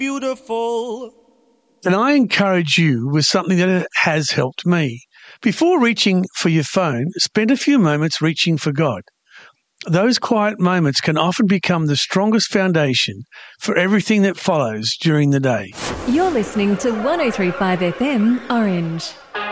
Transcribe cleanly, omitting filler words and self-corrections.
beautiful. And I encourage you with something that has helped me. Before reaching for your phone, spend a few moments reaching for God. Those quiet moments can often become the strongest foundation for everything that follows during the day. You're listening to 103.5 FM Orange.